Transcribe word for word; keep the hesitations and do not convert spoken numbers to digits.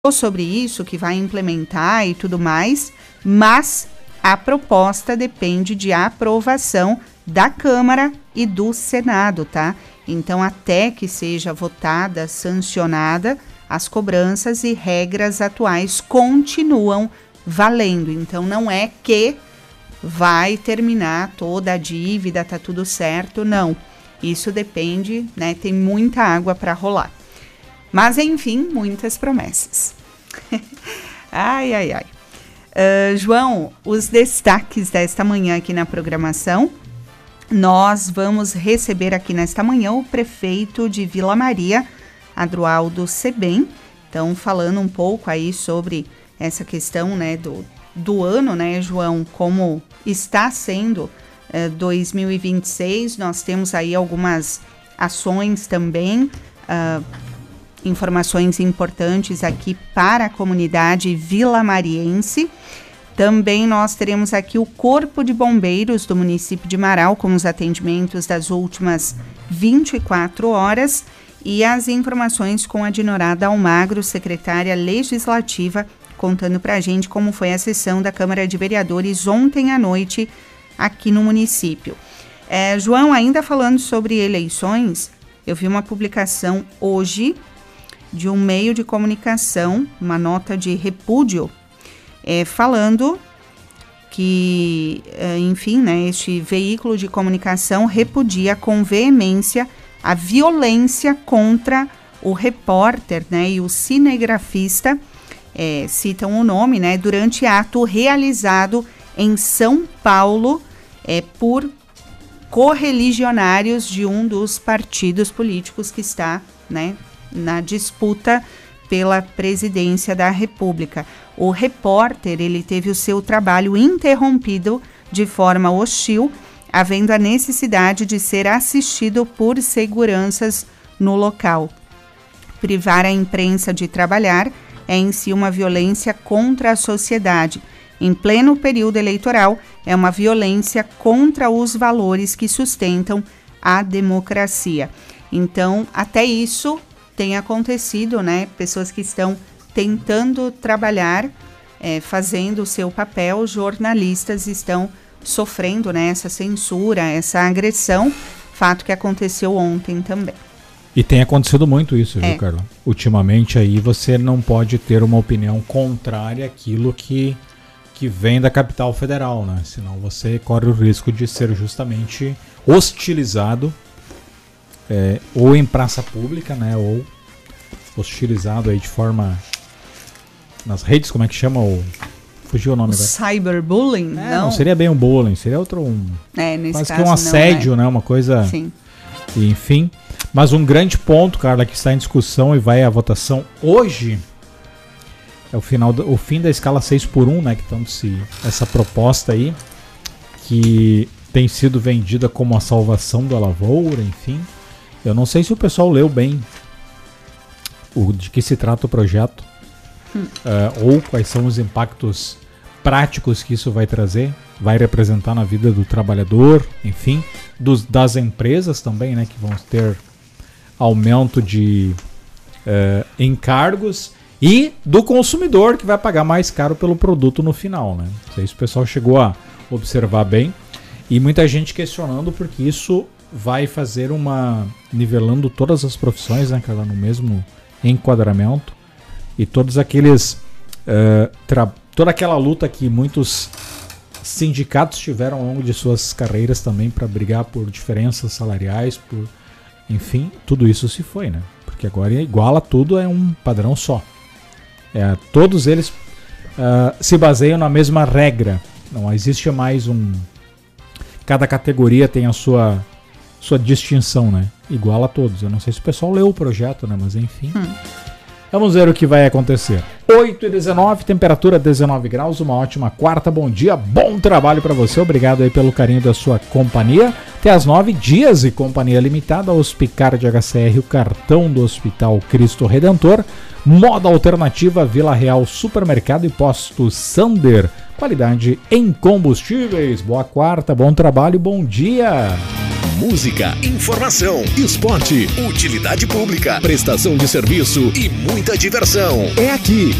sobre isso, que vai implementar e tudo mais, mas a proposta depende de aprovação da Câmara e do Senado, tá? Então, até que seja votada, sancionada, as cobranças e regras atuais continuam valendo. Então, não é que vai terminar toda a dívida, tá tudo certo, não. Isso depende, né? Tem muita água para rolar. Mas, enfim, muitas promessas. ai, ai, ai. Uh, João, os destaques desta manhã aqui na programação. Nós vamos receber aqui nesta manhã o prefeito de Vila Maria, Adroaldo Sebem. Então, falando um pouco aí sobre essa questão, né, do, do ano, né, João, como está sendo uh, dois mil e vinte e seis. Nós temos aí algumas ações também, uh, informações importantes aqui para a comunidade vilamariense. Também nós teremos aqui o Corpo de Bombeiros do município de Marau com os atendimentos das últimas vinte e quatro horas e as informações com a Dinorada Almagro, secretária legislativa, contando para a gente como foi a sessão da Câmara de Vereadores ontem à noite aqui no município. É, João, ainda falando sobre eleições, eu vi uma publicação hoje de um meio de comunicação, uma nota de repúdio, é, falando que, é, enfim, né, este veículo de comunicação repudia com veemência a violência contra o repórter, né, e o cinegrafista, é, citam o nome, né, durante ato realizado em São Paulo é, por correligionários de um dos partidos políticos que está, né, na disputa pela presidência da República. O repórter, ele teve o seu trabalho interrompido de forma hostil, havendo a necessidade de ser assistido por seguranças no local. Privar a imprensa de trabalhar é em si uma violência contra a sociedade. Em pleno período eleitoral, é uma violência contra os valores que sustentam a democracia. Então, até isso tem acontecido, né? Pessoas que estão tentando trabalhar, é, fazendo o seu papel, jornalistas estão sofrendo, né, essa censura, essa agressão, fato que aconteceu ontem também. E tem acontecido muito isso, viu, é. Carla? Ultimamente aí você não pode ter uma opinião contrária àquilo que, que vem da capital federal, né? Senão você corre o risco de ser justamente hostilizado, É, ou em praça pública, né, ou hostilizado aí de forma nas redes, como é que chama o fugiu o nome, o cyberbullying, é, não. não seria bem um bullying, seria outro um, é, nesse quase caso que um assédio, não, né, uma coisa. Sim. Enfim, mas um grande ponto, Carla, que está em discussão e vai à votação hoje é o final do, o fim da escala seis por um, né, que estamos se essa proposta aí que tem sido vendida como a salvação da lavoura, enfim. Eu não sei se o pessoal leu bem o, de que se trata o projeto, hum. uh, ou quais são os impactos práticos que isso vai trazer, vai representar na vida do trabalhador, enfim, dos, das empresas também, né, que vão ter aumento de uh, encargos, e do consumidor, que vai pagar mais caro pelo produto no final, né? Não sei se o pessoal chegou a observar bem, e muita gente questionando porque isso vai fazer uma... nivelando todas as profissões, né, cara, no mesmo enquadramento, e todos aqueles... Uh, tra- toda aquela luta que muitos sindicatos tiveram ao longo de suas carreiras também para brigar por diferenças salariais, por... enfim, tudo isso se foi, né? Porque agora iguala tudo, é um padrão só. É, todos eles uh, se baseiam na mesma regra. Não existe mais um... Cada categoria tem a sua... sua distinção, né? Igual a todos. Eu não sei se o pessoal leu o projeto, né? Mas enfim. Hum. Vamos ver o que vai acontecer. oito e dezenove, temperatura dezenove graus, uma ótima quarta. Bom dia, bom trabalho para você. Obrigado aí pelo carinho da sua companhia. Até às nove, Dias e Companhia Limitada, Hospicard H C R, o cartão do Hospital Cristo Redentor, Moda Alternativa, Vila Real Supermercado e Posto Sander. Qualidade em combustíveis. Boa quarta, bom trabalho, bom dia. Música, informação, esporte, utilidade pública, prestação de serviço e muita diversão. É aqui.